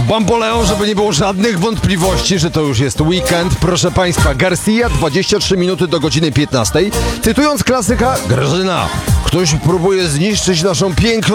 Bamboleo, żeby nie było żadnych wątpliwości, że to już jest weekend. Proszę Państwa, Garcia, 23 minuty do godziny 15. Cytując klasyka, Grażyna, ktoś próbuje zniszczyć naszą piękną